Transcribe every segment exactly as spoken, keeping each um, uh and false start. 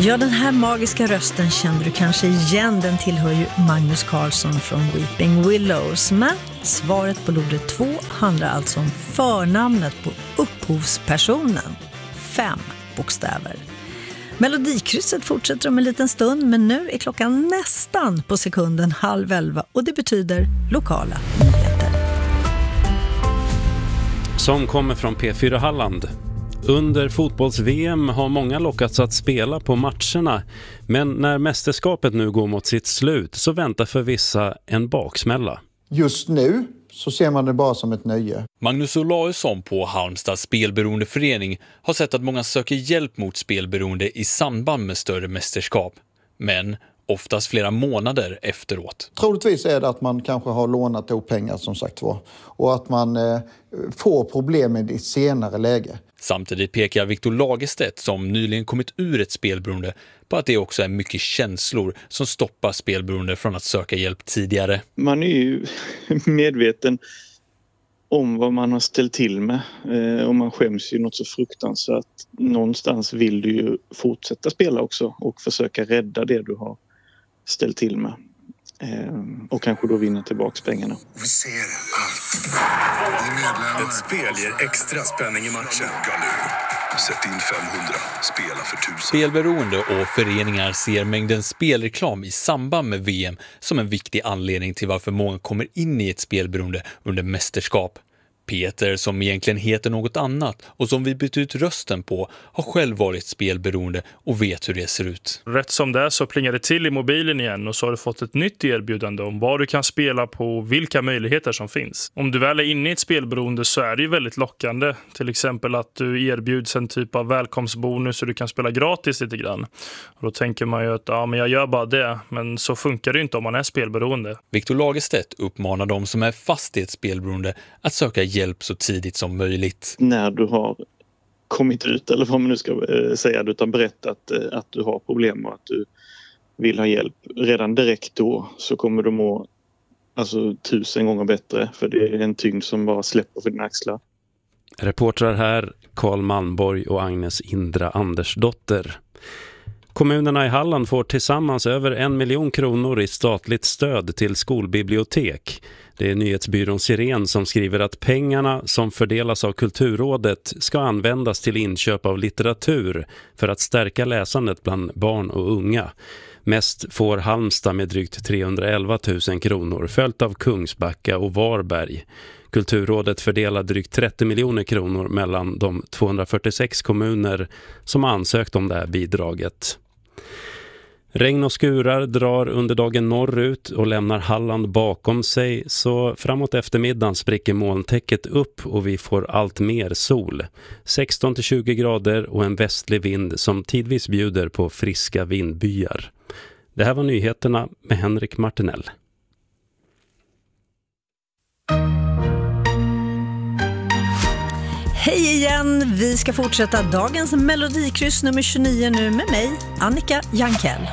Ja, den här magiska rösten kände du kanske igen. Den tillhör ju Magnus Carlsson från Weeping Willows. Men svaret på lodret två handlar alltså om förnamnet på upphovspersonen. Fem bokstäver. Melodikrysset fortsätter om en liten stund, men nu är klockan nästan på sekunden halv elva och det betyder lokala nyheter. Som kommer från P fyra Halland. Under fotbolls-V M har många lockats att spela på matcherna, men när mästerskapet nu går mot sitt slut så väntar för vissa en baksmälla. Just nu så ser man det bara som ett nöje. Magnus Olausson på Halmstads spelberoendeförening har sett att många söker hjälp mot spelberoende i samband med större mästerskap, men oftast flera månader efteråt. Troligtvis är det att man kanske har lånat ihop pengar som sagt var, och att man eh, får problemen i ett senare läge. Samtidigt pekar Victor Lagerstedt, som nyligen kommit ur ett spelberoende, på att det också är mycket känslor som stoppar spelberoende från att söka hjälp tidigare. Man är ju medveten om vad man har ställt till med eh, och man skäms ju något så fruktansvärt. Någonstans vill du ju fortsätta spela också och försöka rädda det du har ställt till med. Eh, och kanske då vinna tillbaka pengarna. Vi ser allt. Ett spel ger extra spänning i matchen. Sätt in femhundra, spela för tusen. Spelberoende och föreningar ser mängden spelreklam i samband med V M som en viktig anledning till varför många kommer in i ett spelberoende under mästerskap. Peter, som egentligen heter något annat och som vi bytt ut rösten på, har själv varit spelberoende och vet hur det ser ut. Rätt som det är så plingar det till i mobilen igen och så har du fått ett nytt erbjudande om vad du kan spela på, vilka möjligheter som finns. Om du väl är inne i ett spelberoende så är det ju väldigt lockande. Till exempel att du erbjuds en typ av välkomstbonus så du kan spela gratis lite grann. Och då tänker man ju att ja, men jag gör bara det, men så funkar det inte om man är spelberoende. Victor Lagerstedt uppmanar de som är fast i ett spelberoende att söka hjälp så tidigt som möjligt. När du har kommit ut, eller vad man nu ska säga, utan berättat att du har problem och att du vill ha hjälp, redan direkt då så kommer du må alltså tusen gånger bättre, för det är en tyngd som bara släpper för dina axlar. Reportrar här Carl Malmborg och Agnes Indra Andersdotter. Kommunerna i Halland får tillsammans över en miljon kronor i statligt stöd till skolbibliotek. Det är nyhetsbyrån Siren som skriver att pengarna som fördelas av Kulturrådet ska användas till inköp av litteratur för att stärka läsandet bland barn och unga. Mest får Halmstad med drygt trehundraelva tusen kronor, följt av Kungsbacka och Varberg. Kulturrådet fördelar drygt trettio miljoner kronor mellan de tvåhundrafyrtiosex kommuner som ansökt om det här bidraget. Regn och skurar drar under dagen norrut och lämnar Halland bakom sig, så framåt eftermiddagen spricker molntäcket upp och vi får allt mer sol. sexton till tjugo grader och en västlig vind som tidvis bjuder på friska vindbyar. Det här var nyheterna med Henrik Martinell. Hej igen! Vi ska fortsätta dagens melodikryss nummer tjugonio nu med mig, Annika Jankell.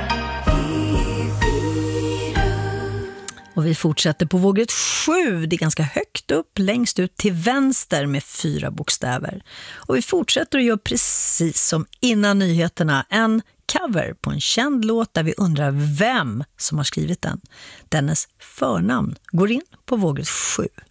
Och vi fortsätter på vågret sju. Det är ganska högt upp, längst ut till vänster med fyra bokstäver. Och vi fortsätter att göra precis som innan nyheterna. En cover på en känd låt där vi undrar vem som har skrivit den. Dennes förnamn går in på vågret sju.